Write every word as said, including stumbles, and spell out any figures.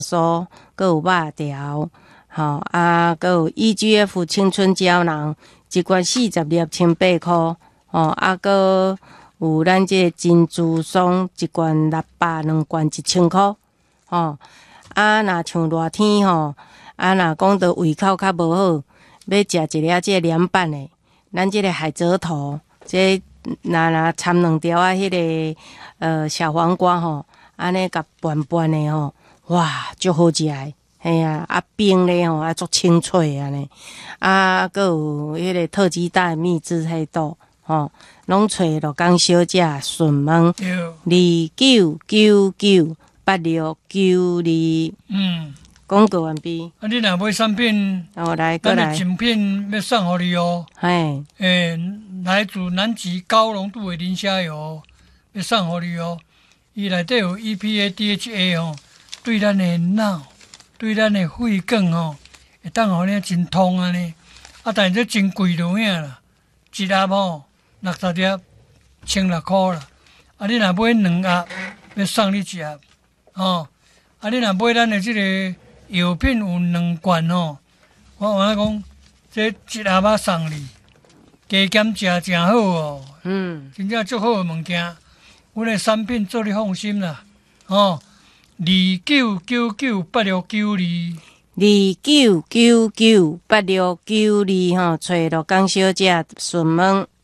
酥，搁有肉条，吼啊，搁有 E G F 青春胶囊，一罐四十粒千八箍，吼啊，搁有咱这个珍珠松一罐六百，两罐一千箍，吼啊，若像热天吼，啊，若讲到胃口较无好，要食一粒这个凉拌的，咱这个海蜇头，这若若掺两条啊，迄、那个呃小黄瓜吼，安尼甲拌拌的吼，哇，足好食的。嘿啊，啊冰咧吼，啊足清脆安尼，啊，搁有迄个特级大蜜汁迄度，吼，拢找罗江小姐询问二九九九八六九二。嗯，广告完毕。 啊，你若买产品， 哦来，过来， 咱的精品要送互你哦。 嘿， 诶，来自南极高浓度的磷虾油，要送互你哦。伊内底有 E P A D H A 哦，对咱的脑。对咱的肺管吼，会当互你真通安尼。啊，但是这真贵着影啦，一盒吼六十粒，千六箍啦。啊，你若买两盒，要送你一盒，吼。啊，你若买咱的这个药品有两罐吼，我我讲这一盒仔送你，加减食真好哦。嗯，真正足好的物件，阮的产品做你放心啦，吼。二九九九八六九二， 二九九九八六九二吼，找罗江小姐询问。